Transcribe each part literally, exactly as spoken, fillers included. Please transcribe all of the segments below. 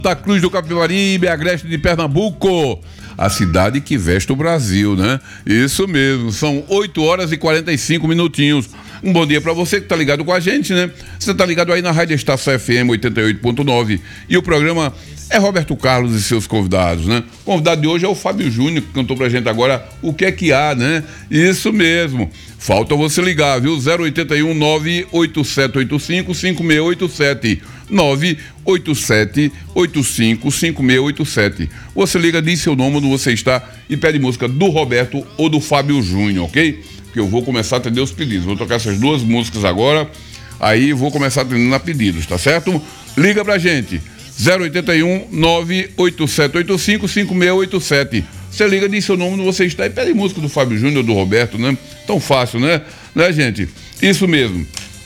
Santa Cruz do Capibaribe, Agreste de Pernambuco, a cidade que veste o Brasil, né? Isso mesmo, são oito horas e quarenta e cinco minutinhos. Um bom dia para você que tá ligado com a gente, né? Você tá ligado aí na Rádio Estação F M oitenta e oito ponto nove e o programa é Roberto Carlos e seus convidados, né? O convidado de hoje é o Fábio Júnior, que cantou pra gente agora O Que É Que Há, né? Isso mesmo. Falta você ligar, viu? zero oito um nove oito sete oito cinco cinco seis oito sete. nove oito sete oito cinco cinco seis oito sete. Você liga, diz seu nome, onde você está e pede música do Roberto ou do Fábio Júnior, ok? Que eu vou começar a atender os pedidos. Vou tocar essas duas músicas agora, aí vou começar atendendo a pedidos, tá certo? Liga pra gente. zero oito um nove oito sete oito cinco cinco seis oito sete. Você liga, diz seu nome, onde você está e pede música do Fábio Júnior ou do Roberto, né? Tão fácil, né? Né, gente? Isso mesmo.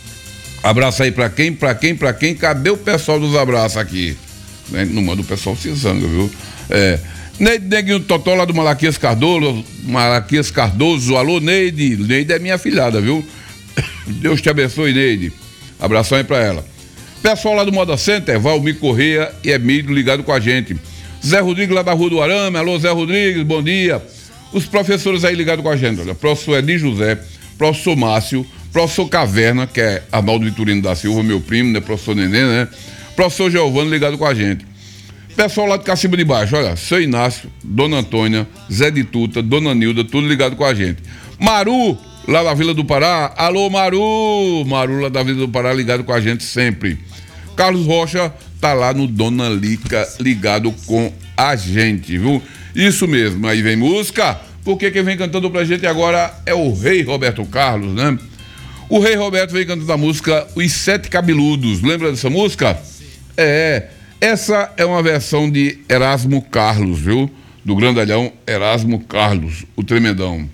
Abraço aí pra quem, pra quem, pra quem? Cadê o pessoal dos abraços aqui? Não manda o pessoal se zanga, viu? É. Neide Neguinho Totó lá do Malaquias Cardoso, Malaquias Cardoso, alô Neide, Neide é minha filhada, viu? Deus te abençoe, Neide. Abração aí pra ela. Pessoal lá do Moda Center, Valmir Correia e Emílio ligado com a gente. Zé Rodrigues lá da Rua do Arame, alô Zé Rodrigues, bom dia. Os professores aí ligados com a gente, olha, professor Edi José, professor Márcio, professor Caverna, que é Arnaldo Vitorino da Silva, meu primo, né, professor Nenê, né? Professor Giovano ligado com a gente. Pessoal lá de Cacimba de Baixo, olha, seu Inácio, Dona Antônia, Zé de Tuta, Dona Nilda, tudo ligado com a gente. Maru, lá da Vila do Pará, alô Maru, Maru lá da Vila do Pará ligado com a gente sempre. Carlos Rocha tá lá no Dona Lica ligado com a gente, viu? Isso mesmo, aí vem música, porque quem vem cantando pra gente agora é o Rei Roberto Carlos, né? O Rei Roberto vem cantando a música Os Sete Cabeludos, lembra dessa música? É, essa é uma versão de Erasmo Carlos, viu? Do grandalhão Erasmo Carlos, o tremendão.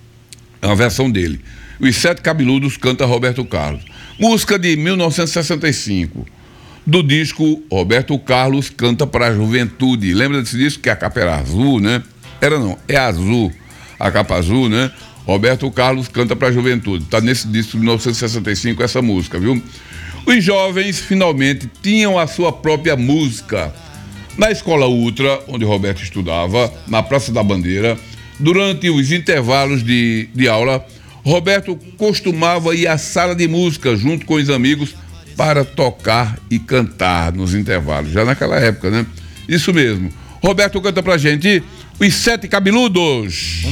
É uma versão dele. Os Sete Cabeludos canta Roberto Carlos. Música de mil novecentos e sessenta e cinco. Do disco Roberto Carlos Canta para a Juventude. Lembra desse disco que a capa era azul, né? Era não, é azul. A capa azul, né? Roberto Carlos Canta para a Juventude. Tá nesse disco de mil novecentos e sessenta e cinco essa música, viu? Os jovens finalmente tinham a sua própria música. Na Escola Ultra, onde Roberto estudava, na Praça da Bandeira, durante os intervalos de, de aula, Roberto costumava ir à sala de música junto com os amigos para tocar e cantar nos intervalos, já naquela época, né? Isso mesmo. Roberto canta pra gente Os Sete Cabeludos.